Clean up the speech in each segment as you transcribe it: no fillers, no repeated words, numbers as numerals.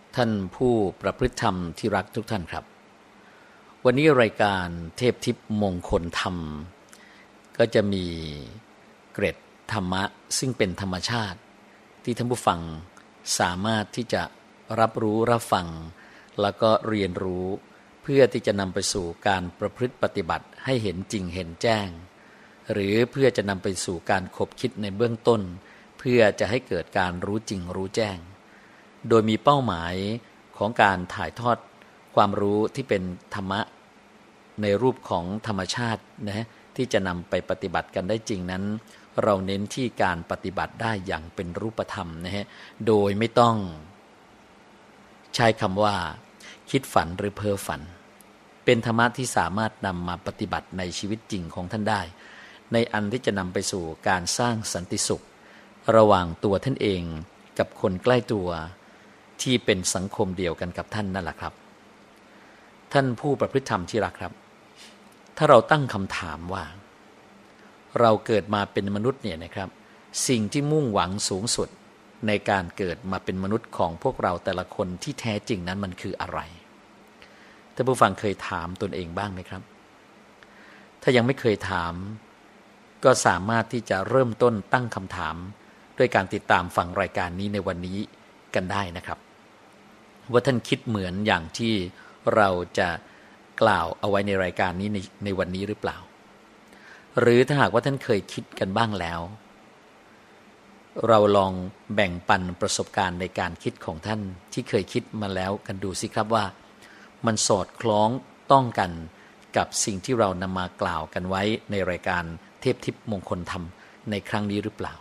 ท่านผู้ประพฤติธรรมที่รักทุกท่านครับวันนี้รายการเทพทิพย์มงคลธรรมก็จะมีเกร็ดธรรมะซึ่งเป็นธรรมชาติที่ท่านผู้ฟังสามารถที่จะรับรู้รับฟังแล้วก็เรียนรู้เพื่อที่จะนำไปสู่การประพฤติปฏิบัติให้เห็นจริงเห็นแจ้งหรือเพื่อจะนำไปสู่การคบคิดในเบื้องต้นเพื่อจะให้เกิดการรู้จริงรู้แจ้งโดยมีเป้าหมายของการถ่ายทอดความรู้ที่เป็นธรรมะในรูปของธรรมชาตินะที่จะนำไปปฏิบัติกันได้จริงนั้นเราเน้นที่การปฏิบัติได้อย่างเป็นรูปธรรมนะฮะโดยไม่ต้องใช้คำว่าคิดฝันหรือเพ้อฝันเป็นธรรมะที่สามารถนำมาปฏิบัติในชีวิตจริงของท่านได้ในอันที่จะนำไปสู่การสร้างสันติสุขระหว่างตัวท่านเองกับคนใกล้ตัวที่เป็นสังคมเดียวกันกับท่านนั่นแหละครับท่านผู้ประพฤติธรรมที่รักครับถ้าเราตั้งคำถามว่าเราเกิดมาเป็นมนุษย์เนี่ยนะครับสิ่งที่มุ่งหวังสูงสุดในการเกิดมาเป็นมนุษย์ของพวกเราแต่ละคนที่แท้จริงนั้นมันคืออะไรท่านผู้ฟังเคยถามตนเองบ้างไหมครับถ้ายังไม่เคยถามก็สามารถที่จะเริ่มต้นตั้งคำถามด้วยการติดตามฟังรายการนี้ในวันนี้กันได้นะครับว่าท่านคิดเหมือนอย่างที่เราจะกล่าวเอาไว้ในรายการนี้ในวันนี้หรือเปล่าหรือถ้าหากว่าท่านเคยคิดกันบ้างแล้วเราลองแบ่งปันประสบการณ์ในการคิดของท่านที่เคยคิดมาแล้วกันดูสิครับว่ามันสอดคล้องต้องกันกับสิ่งที่เรานำมากล่าวกันไว้ในรายการเทพทิพย์มงคลธรรมในครั้งนี้หรือเปล่า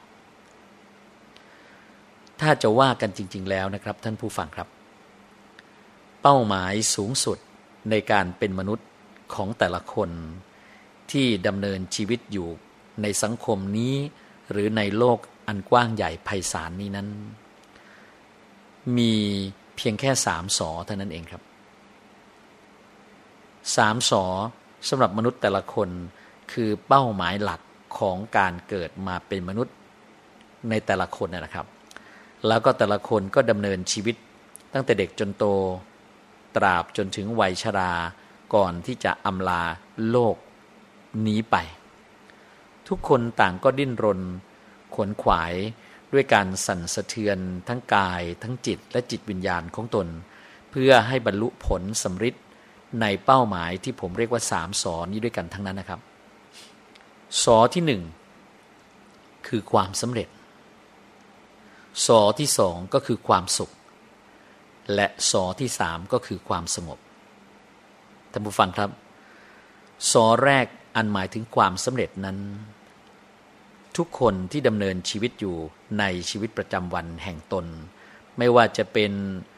ถ้าจะว่ากันจริงๆแล้วนะครับท่านผู้ฟังครับเป้าหมายสูงสุดในการเป็นมนุษย์ของแต่ละคนที่ดำเนินชีวิตอยู่ในสังคมนี้หรือในโลกอันกว้างใหญ่ไพศาลนี้นั้นมีเพียงแค่3 สอเท่านั้นเองครับ3 สอสำหรับมนุษย์แต่ละคนคือเป้าหมายหลักของการเกิดมาเป็นมนุษย์ในแต่ละคนนะครับแล้วก็แต่ละคนก็ดำเนินชีวิตตั้งแต่เด็กจนโตตราบจนถึงวัยชราก่อนที่จะอำลาโลกนี้ไปทุกคนต่างก็ดิ้นรนขวนขวายด้วยการสั่นสะเทือนทั้งกายทั้งจิตและจิตวิญญาณของตนเพื่อให้บรรลุผลสำเร็จในเป้าหมายที่ผมเรียกว่า3 สอนี้ด้วยกันทั้งนั้นนะครับสอที่1คือความสำเร็จสอที่2ก็คือความสุขและสอที่3ก็คือความสงบท่านผู้ฟังครับสอแรกอันหมายถึงความสำเร็จนั้นทุกคนที่ดำเนินชีวิตอยู่ในชีวิตประจำวันแห่งตนไม่ว่าจะเป็น